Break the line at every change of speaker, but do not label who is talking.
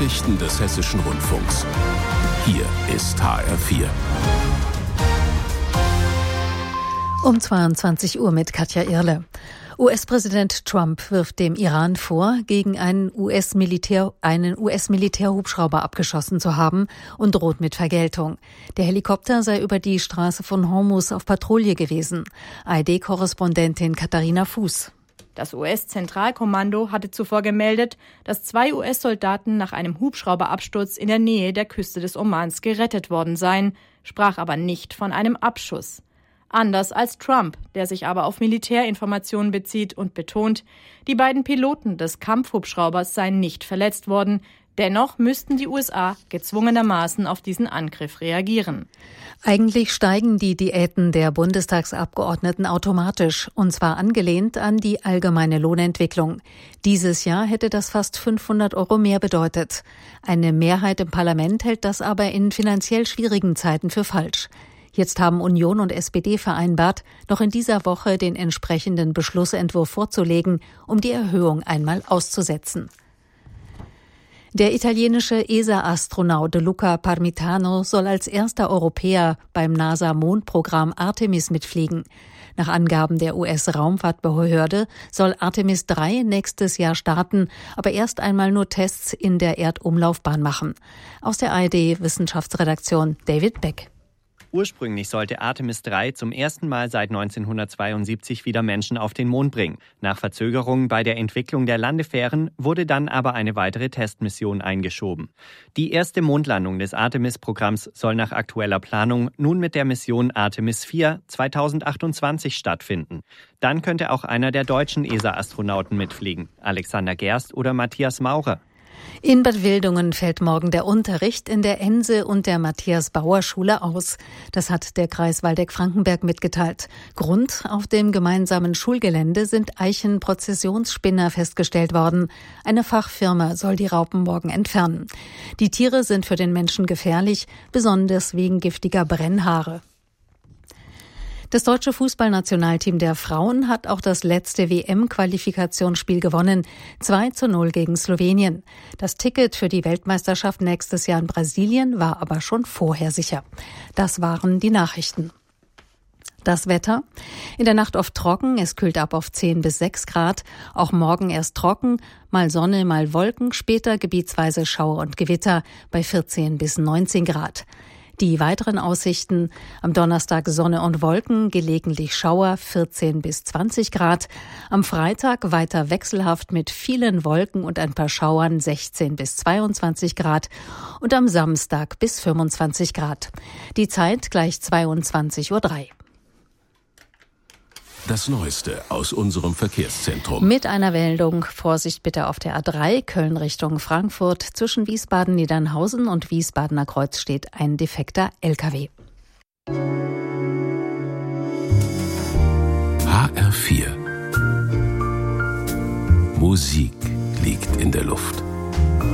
Nachrichten des Hessischen Rundfunks. Hier ist HR4.
Um 22 Uhr mit Katja Irle. US-Präsident Trump wirft dem Iran vor, gegen einen US-Militärhubschrauber abgeschossen zu haben und droht mit Vergeltung. Der Helikopter sei über die Straße von Hormuz auf Patrouille gewesen. ARD-Korrespondentin Katharina Fuß.
Das US-Zentralkommando hatte zuvor gemeldet, dass 2 US-Soldaten nach einem Hubschrauberabsturz in der Nähe der Küste des Omans gerettet worden seien, sprach aber nicht von einem Abschuss. Anders als Trump, der sich aber auf Militärinformationen bezieht und betont, die beiden Piloten des Kampfhubschraubers seien nicht verletzt worden. Dennoch müssten die USA gezwungenermaßen auf diesen Angriff reagieren.
Eigentlich steigen die Diäten der Bundestagsabgeordneten automatisch, und zwar angelehnt an die allgemeine Lohnentwicklung. Dieses Jahr hätte das fast 500 € mehr bedeutet. Eine Mehrheit im Parlament hält das aber in finanziell schwierigen Zeiten für falsch. Jetzt haben Union und SPD vereinbart, noch in dieser Woche den entsprechenden Beschlussentwurf vorzulegen, um die Erhöhung einmal auszusetzen. Der italienische ESA-Astronaut Luca Parmitano soll als erster Europäer beim NASA-Mondprogramm Artemis mitfliegen. Nach Angaben der US-Raumfahrtbehörde soll Artemis 3 nächstes Jahr starten, aber erst einmal nur Tests in der Erdumlaufbahn machen. Aus der ARD-Wissenschaftsredaktion David Beck.
Ursprünglich sollte Artemis 3 zum ersten Mal seit 1972 wieder Menschen auf den Mond bringen. Nach Verzögerungen bei der Entwicklung der Landefähren wurde dann aber eine weitere Testmission eingeschoben. Die erste Mondlandung des Artemis-Programms soll nach aktueller Planung nun mit der Mission Artemis 4 2028 stattfinden. Dann könnte auch einer der deutschen ESA-Astronauten mitfliegen, Alexander Gerst oder Matthias Maurer.
In Bad Wildungen fällt morgen der Unterricht in der Ense- und der Matthias-Bauer-Schule aus. Das hat der Kreis Waldeck-Frankenberg mitgeteilt. Grund: auf dem gemeinsamen Schulgelände sind Eichenprozessionsspinner festgestellt worden. Eine Fachfirma soll die Raupen morgen entfernen. Die Tiere sind für den Menschen gefährlich, besonders wegen giftiger Brennhaare. Das deutsche Fußballnationalteam der Frauen hat auch das letzte WM-Qualifikationsspiel gewonnen. 2:0 gegen Slowenien. Das Ticket für die Weltmeisterschaft nächstes Jahr in Brasilien war aber schon vorher sicher. Das waren die Nachrichten. Das Wetter: in der Nacht oft trocken, es kühlt ab auf 10 bis 6 Grad. Auch morgen erst trocken, mal Sonne, mal Wolken, später gebietsweise Schauer und Gewitter bei 14 bis 19 Grad. Die weiteren Aussichten: am Donnerstag Sonne und Wolken, gelegentlich Schauer, 14 bis 20 Grad. Am Freitag weiter wechselhaft mit vielen Wolken und ein paar Schauern, 16 bis 22 Grad. Und am Samstag bis 25 Grad. Die Zeit gleich 22:03 Uhr.
Das Neueste aus unserem Verkehrszentrum.
Mit einer Meldung: Vorsicht bitte auf der A3 Köln Richtung Frankfurt. Zwischen Wiesbaden-Niedernhausen und Wiesbadener Kreuz steht ein defekter LKW.
HR4. Musik liegt in der Luft.